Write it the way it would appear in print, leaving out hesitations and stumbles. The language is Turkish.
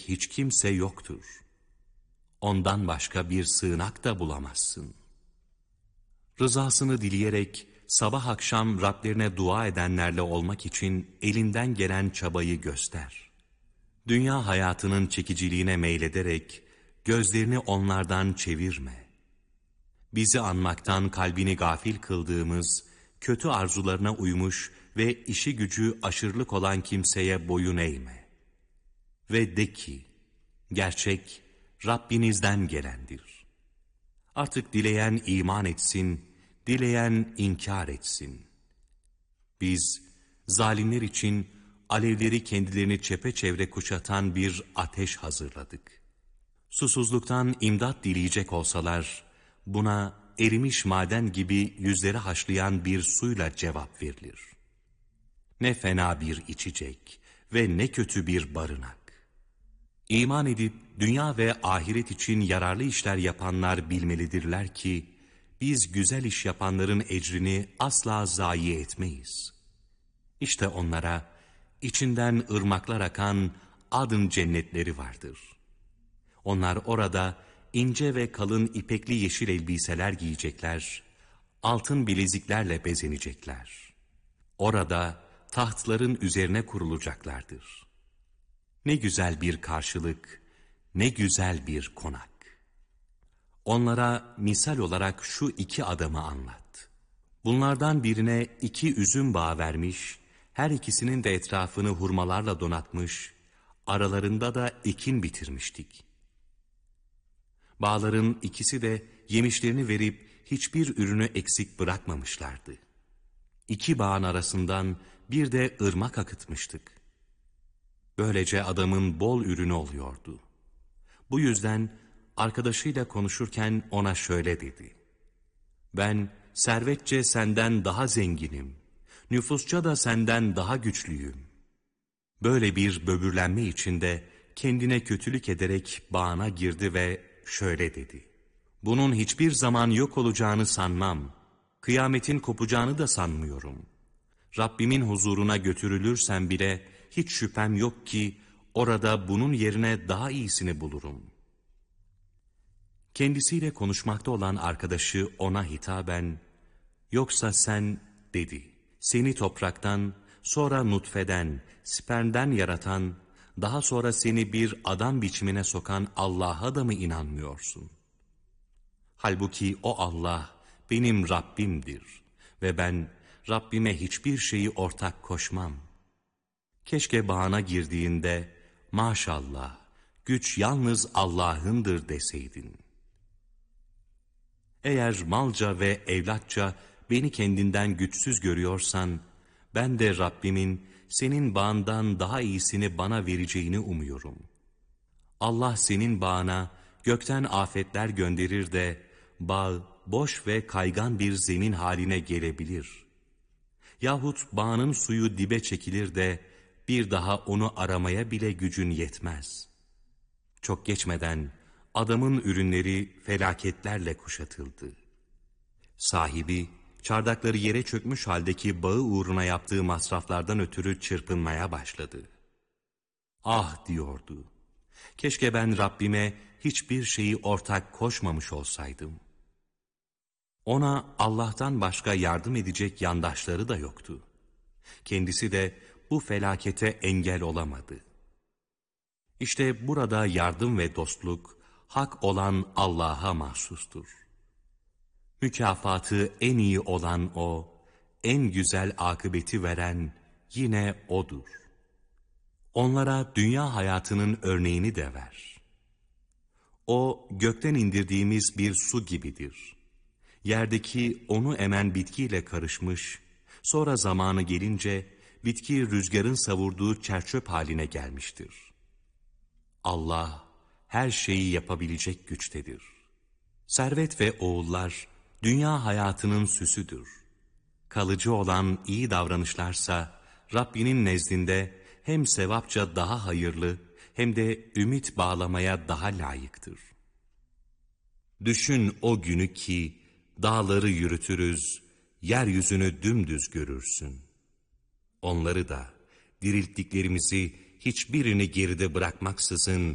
hiç kimse yoktur. Ondan başka bir sığınak da bulamazsın. Rızasını dileyerek sabah akşam Rablerine dua edenlerle olmak için elinden gelen çabayı göster. Dünya hayatının çekiciliğine meylederek gözlerini onlardan çevirme. Bizi anmaktan kalbini gafil kıldığımız, kötü arzularına uymuş ve işi gücü aşırılık olan kimseye boyun eğme. Ve de ki, gerçek Rabbinizden gelendir. Artık dileyen iman etsin, dileyen inkar etsin. Biz zalimler için alevleri kendilerini çepeçevre kuşatan bir ateş hazırladık. Susuzluktan imdat dileyecek olsalar, buna erimiş maden gibi yüzleri haşlayan bir suyla cevap verilir. Ne fena bir içecek ve ne kötü bir barınak. İman edip dünya ve ahiret için yararlı işler yapanlar bilmelidirler ki, biz güzel iş yapanların ecrini asla zayi etmeyiz. İşte onlara içinden ırmaklar akan adın cennetleri vardır. Onlar orada ince ve kalın ipekli yeşil elbiseler giyecekler, altın bileziklerle bezenecekler. Orada tahtların üzerine kurulacaklardır. Ne güzel bir karşılık, ne güzel bir konak. Onlara misal olarak şu iki adamı anlat. Bunlardan birine 2 üzüm bağı vermiş, her ikisinin de etrafını hurmalarla donatmış, aralarında da ekin bitirmiştik. Bağların ikisi de yemişlerini verip hiçbir ürünü eksik bırakmamışlardı. 2 bağın arasından bir de ırmak akıtmıştık. Böylece adamın bol ürünü oluyordu. Bu yüzden arkadaşıyla konuşurken ona şöyle dedi: ben servetçe senden daha zenginim, nüfusça da senden daha güçlüyüm. Böyle bir böbürlenme içinde kendine kötülük ederek bağına girdi ve şöyle dedi: bunun hiçbir zaman yok olacağını sanmam, kıyametin kopacağını da sanmıyorum. Rabbimin huzuruna götürülürsem bile hiç şüphem yok ki orada bunun yerine daha iyisini bulurum. Kendisiyle konuşmakta olan arkadaşı ona hitaben, yoksa sen, dedi, seni topraktan, sonra nutfeden, spermden yaratan, daha sonra seni bir adam biçimine sokan Allah'a da mı inanmıyorsun? Halbuki o Allah benim Rabbimdir ve ben Rabbime hiçbir şeyi ortak koşmam. Keşke bağına girdiğinde, maşallah, güç yalnız Allah'ındır deseydin. Eğer malca ve evlatça beni kendinden güçsüz görüyorsan, ben de Rabbimin senin bağından daha iyisini bana vereceğini umuyorum. Allah senin bağına gökten afetler gönderir de, bağ boş ve kaygan bir zemin haline gelebilir. Yahut bağının suyu dibe çekilir de, bir daha onu aramaya bile gücün yetmez. Çok geçmeden adamın ürünleri felaketlerle kuşatıldı. Sahibi çardakları yere çökmüş haldeki bağı uğruna yaptığı masraflardan ötürü çırpınmaya başladı. Ah diyordu, keşke ben Rabbime hiçbir şeyi ortak koşmamış olsaydım. Ona Allah'tan başka yardım edecek yandaşları da yoktu. Kendisi de bu felakete engel olamadı. İşte burada yardım ve dostluk hak olan Allah'a mahsustur. Mükafatı en iyi olan O, en güzel akıbeti veren yine O'dur. Onlara dünya hayatının örneğini de ver. O gökten indirdiğimiz bir su gibidir. Yerdeki onu emen bitkiyle karışmış, sonra zamanı gelince bitki rüzgarın savurduğu çerçöp haline gelmiştir. Allah her şeyi yapabilecek güçtedir. Servet ve oğullar dünya hayatının süsüdür. Kalıcı olan iyi davranışlarsa Rabbinin nezdinde hem sevapça daha hayırlı hem de ümit bağlamaya daha layıktır. Düşün o günü ki dağları yürütürüz, yeryüzünü dümdüz görürsün. Onları da dirilttiklerimizi hiçbirini geride bırakmaksızın